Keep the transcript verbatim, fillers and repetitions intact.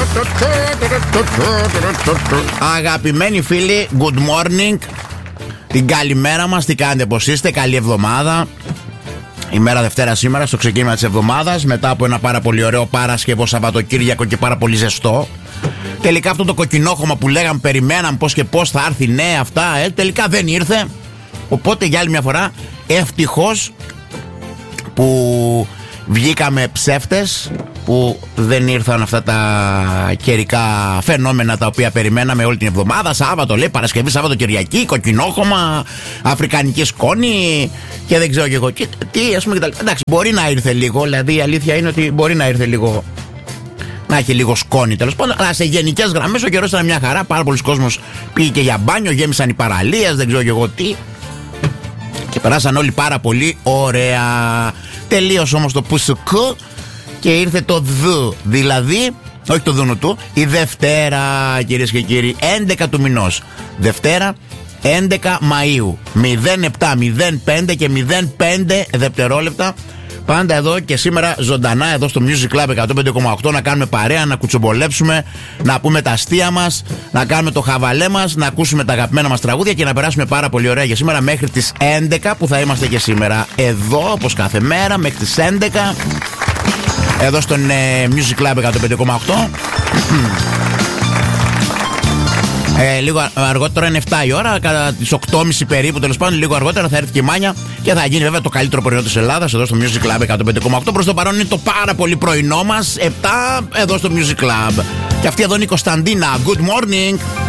Αγαπημένοι φίλοι, good morning. Την καλημέρα μας, τι κάνετε, πως είστε, καλή εβδομάδα. Ημέρα Δευτέρα σήμερα, στο ξεκίνημα της εβδομάδας, μετά από ένα πάρα πολύ ωραίο Παρασκευό Σαββατοκύριακο και πάρα πολύ ζεστό. Τελικά αυτό το κοκκινόχωμα που λέγαμε, περιμέναμε πώς και πώς θα έρθει, ναι, αυτά, ε, τελικά δεν ήρθε. Οπότε για άλλη μια φορά, ευτυχώς που βγήκαμε ψεύτες, που δεν ήρθαν αυτά τα καιρικά φαινόμενα τα οποία περιμέναμε όλη την εβδομάδα. Σάββατο λέει, Παρασκευή, Σάββατο, Κυριακή, κοκκινόχωμα, αφρικανική σκόνη και δεν ξέρω και εγώ. Και, τι, ας πούμε, εντάξει, μπορεί να ήρθε λίγο, δηλαδή η αλήθεια είναι ότι μπορεί να ήρθε λίγο, να έχει λίγο σκόνη τέλος πάντων, αλλά σε γενικές γραμμές ο καιρός ήταν μια χαρά. Πάρα πολλοί κόσμος πήγε και για μπάνιο, γέμισαν οι παραλίες, δεν ξέρω και εγώ τι. Και περάσαν όλοι πάρα πολύ ωραία. Τελείωσε όμως το πουσουκού και ήρθε το δου, δηλαδή, όχι το δούνο του, η Δευτέρα, κυρίες και κύριοι, έντεκα του μηνός. Δευτέρα, έντεκα Μαΐου, μηδέν επτά μηδέν πέντε και μηδέν πέντε δευτερόλεπτα. Πάντα εδώ και σήμερα ζωντανά εδώ στο Music Club εκατόν πέντε κόμμα οκτώ, να κάνουμε παρέα, να κουτσομπολέψουμε, να πούμε τα αστεία μας, να κάνουμε το χαβαλέ μας, να ακούσουμε τα αγαπημένα μας τραγούδια και να περάσουμε πάρα πολύ ωραία για σήμερα μέχρι τις έντεκα που θα είμαστε και σήμερα εδώ όπως κάθε μέρα μέχρι τις έντεκα εδώ στον ε, Music Club εκατόν πέντε κόμμα οκτώ. Ε, λίγο αργότερα είναι εφτά η ώρα, κατά τις οκτώ και μισή περίπου, τέλος πάντων, λίγο αργότερα θα έρθει και η Μάνια και θα γίνει βέβαια το καλύτερο πρωινό της Ελλάδας εδώ στο Music Club εκατόν πέντε κόμμα οκτώ. Προς το παρόν είναι το πάρα πολύ πρωινό μας, επτά εδώ στο Music Club. Και αυτή εδώ είναι η Κωνσταντίνα. Good morning.